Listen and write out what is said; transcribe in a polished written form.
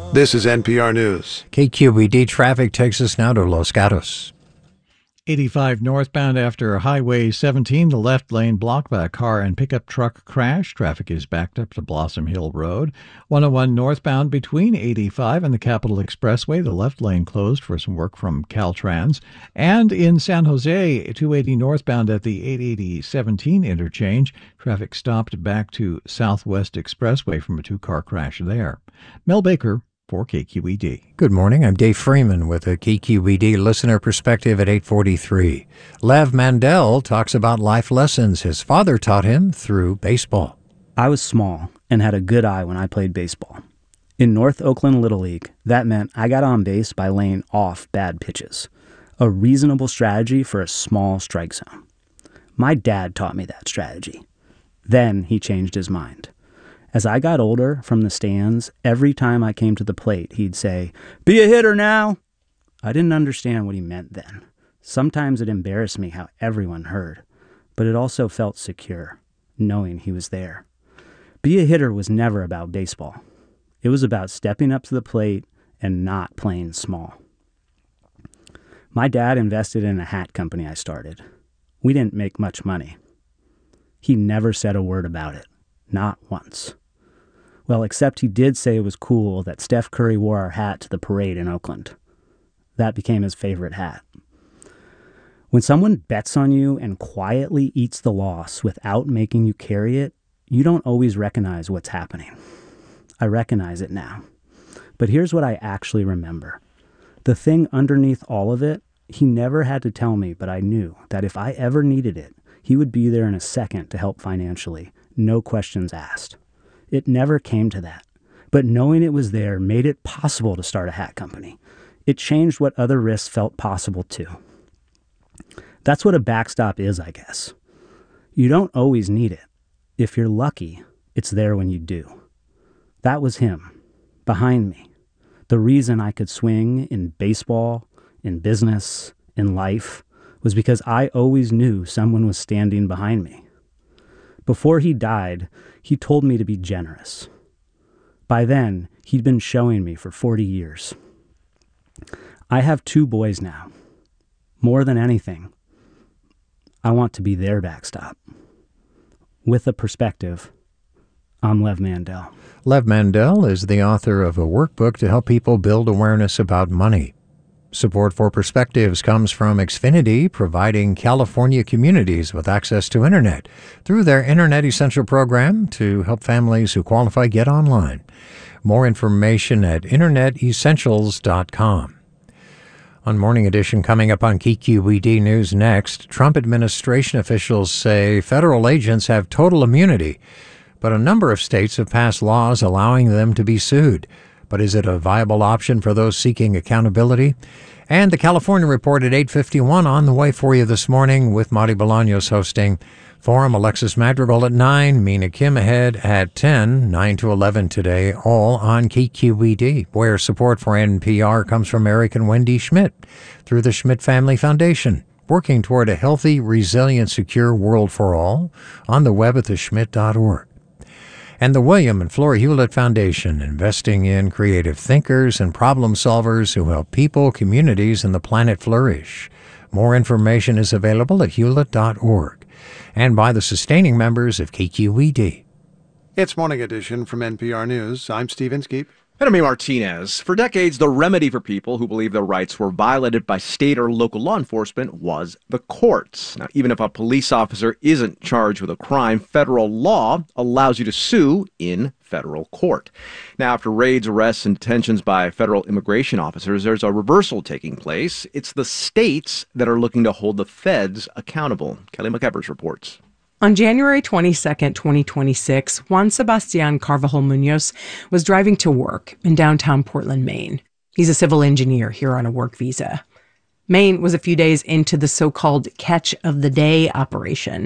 This is NPR News. KQED traffic takes us now to Los Gatos. 85 northbound after Highway 17, the left lane blocked by a car and pickup truck crash. Traffic is backed up to Blossom Hill Road. 101 northbound between 85 and the Capitol Expressway, the left lane closed for some work from Caltrans. And in San Jose, 280 northbound at the 880-17 interchange, traffic stopped back to Southwest Expressway from a two-car crash there. Mel Baker for KQED. Good morning. I'm Dave Freeman with a KQED listener perspective at 8:43. Lev Mandel talks about life lessons his father taught him through baseball. I was small and had a good eye when I played baseball. In North Oakland Little League, that meant I got on base by laying off bad pitches, a reasonable strategy for a small strike zone. My dad taught me that strategy. Then he changed his mind. As I got older, from the stands, every time I came to the plate, he'd say, "Be a hitter now." I didn't understand what he meant then. Sometimes it embarrassed me how everyone heard, but it also felt secure, knowing he was there. Be a hitter was never about baseball. It was about stepping up to the plate and not playing small. My dad invested in a hat company I started. We didn't make much money. He never said a word about it. Not once. Well, except he did say it was cool that Steph Curry wore our hat to the parade in Oakland. That became his favorite hat. When someone bets on you and quietly eats the loss without making you carry it, you don't always recognize what's happening. I recognize it now. But here's what I actually remember. The thing underneath all of it, he never had to tell me, but I knew that if I ever needed it, he would be there in a second to help financially. No questions asked. It never came to that. But knowing it was there made it possible to start a hat company. It changed what other risks felt possible too. That's what a backstop is, I guess. You don't always need it. If you're lucky, it's there when you do. That was him, behind me. The reason I could swing in baseball, in business, in life, was because I always knew someone was standing behind me. Before he died, he told me to be generous. By then, he'd been showing me for 40 years. I have 2 boys now. More than anything, I want to be their backstop. With a perspective, I'm Lev Mandel. Lev Mandel is the author of a workbook to help people build awareness about money. Support for Perspectives comes from Xfinity, providing California communities with access to Internet through their Internet Essential program to help families who qualify get online. More information at InternetEssentials.com. On Morning Edition, coming up on KQED News next, Trump administration officials say federal agents have total immunity, but a number of states have passed laws allowing them to be sued. But is it a viable option for those seeking accountability? And the California Report at 8:51 on the way for you this morning with Marty Bolaños hosting. Forum, Alexis Madrigal at 9, Mina Kim ahead at 10, 9 to 11 today, all on KQED, where support for NPR comes from Eric and Wendy Schmidt through the Schmidt Family Foundation, working toward a healthy, resilient, secure world for all on the web at theschmidt.org. And the William and Flora Hewlett Foundation, investing in creative thinkers and problem solvers who help people, communities, and the planet flourish. More information is available at hewlett.org and by the sustaining members of KQED. It's Morning Edition from NPR News. I'm Steve Inskeep. And I'm Martinez. For decades, the remedy for people who believe their rights were violated by state or local law enforcement was the courts. Now, even if a police officer isn't charged with a crime, federal law allows you to sue in federal court. Now, after raids, arrests, and detentions by federal immigration officers, there's a reversal taking place. It's the states that are looking to hold the feds accountable. Kelly McEvers reports. On January 22, 2026, Juan Sebastián Carvajal Munoz was driving to work in downtown Portland, Maine. He's a civil engineer here on a work visa. Maine was a few days into the so-called Catch of the Day operation,